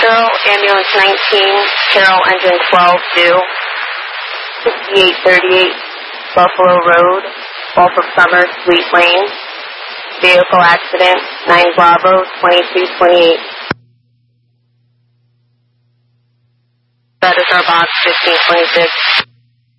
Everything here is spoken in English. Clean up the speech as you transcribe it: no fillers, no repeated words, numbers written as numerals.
Carroll, ambulance 19, Carroll, engine 12, due. 6838 Buffalo Road, Gulf of Summer, Sweet Lane. Vehicle accident, 9 Bravo, 2228. That is our box, 1526.